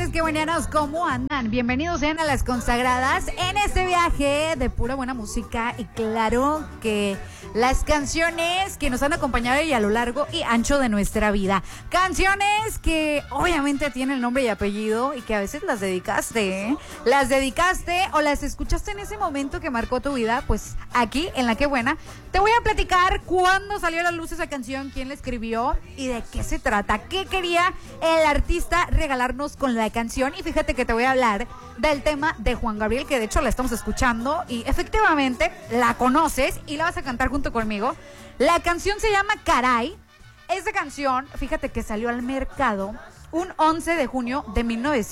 tardes, qué buenos, ¿cómo andan? Bienvenidos sean a Las Consagradas en este viaje de pura buena música y claro que las canciones que nos han acompañado y a lo largo y ancho de nuestra vida. Canciones que obviamente tienen nombre y apellido y que a veces las dedicaste, ¿eh? Las dedicaste o las escuchaste en ese momento que marcó tu vida. Pues aquí en La Qué Buena te voy a platicar cuándo salió a la luz esa canción, quién la escribió y de qué se trata, qué quería el artista regalarnos con la canción. Y fíjate que te voy a hablar del tema de Juan Gabriel, que de hecho la estamos escuchando y efectivamente la conoces y la vas a cantar junto conmigo. La canción se llama Caray. Esa canción, fíjate que salió al mercado un 11 de junio de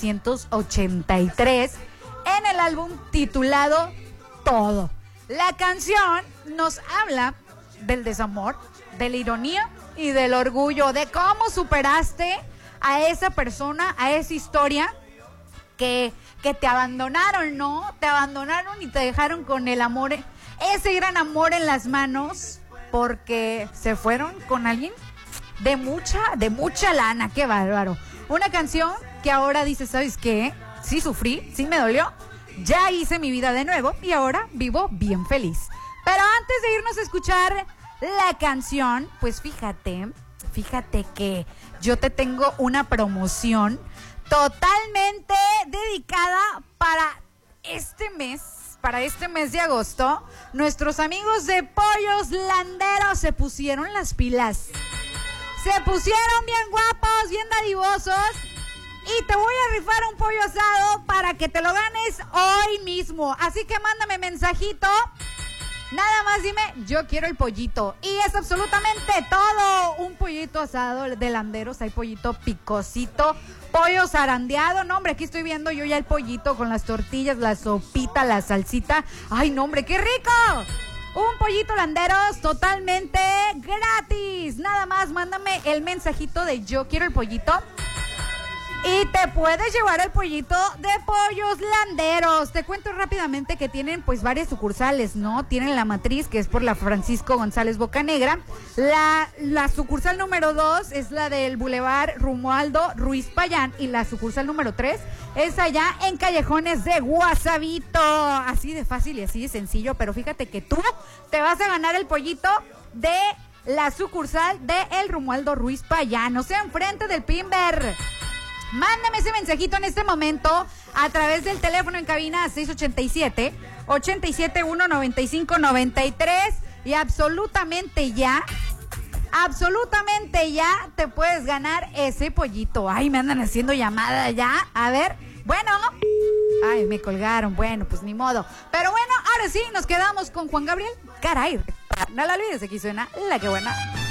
1983 en el álbum titulado Todo. La canción nos habla del desamor, de la ironía y del orgullo, de cómo superaste a esa persona, a esa historia que te abandonaron, ¿no? Te abandonaron y te dejaron con el amor, ese gran amor en las manos, porque se fueron con alguien de mucha lana. ¡Qué bárbaro! Una canción que ahora dice, ¿sabes qué? Sí sufrí, sí me dolió, ya hice mi vida de nuevo y ahora vivo bien feliz. Pero antes de irnos a escuchar la canción, pues fíjate que yo te tengo una promoción totalmente dedicada para este mes de agosto. Nuestros amigos de Pollos Landeros se pusieron las pilas. Se pusieron bien guapos, bien dadivosos. Y te voy a rifar un pollo asado para que te lo ganes hoy mismo. Así que mándame mensajito. Nada más dime, yo quiero el pollito. Y es absolutamente todo. Un pollito asado de Landeros. Hay pollito picosito, pollo zarandeado. No, hombre, aquí estoy viendo yo ya el pollito con las tortillas, la sopita, la salsita. Ay, no, hombre, qué rico. Un pollito Landeros totalmente gratis. Nada más mándame el mensajito de yo quiero el pollito. Y te puedes llevar el pollito de Pollos Landeros. Te cuento rápidamente que tienen pues varias sucursales, ¿no? Tienen la matriz, que es por la Francisco González Bocanegra. La sucursal número 2 es la del Boulevard Romualdo Ruiz Payán. Y la sucursal número 3 es allá en Callejones de Guasavito. Así de fácil y así de sencillo. Pero fíjate que tú te vas a ganar el pollito de la sucursal de el Romualdo Ruiz Payán. O sea, enfrente del Pimber. Mándame ese mensajito en este momento a través del teléfono en cabina 687-871-9593 y absolutamente ya te puedes ganar ese pollito. Ay, me andan haciendo llamada ya. A ver, bueno. Ay, me colgaron. Bueno, pues ni modo. Pero bueno, ahora sí, nos quedamos con Juan Gabriel. Caray, no lo olvides, aquí suena La Qué Buena.